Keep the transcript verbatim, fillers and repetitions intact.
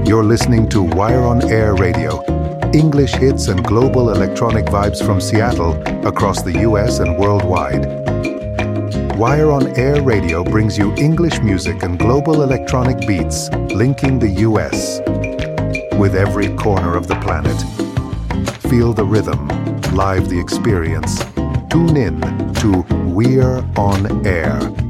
You're listening to Wire on Air Radio, English hits and global electronic vibes from Seattle across the U S and worldwide. Wire on Air Radio brings you English music and global electronic beats linking the U S with every corner of the planet. Feel the rhythm, live the experience. Tune in to We're on Air.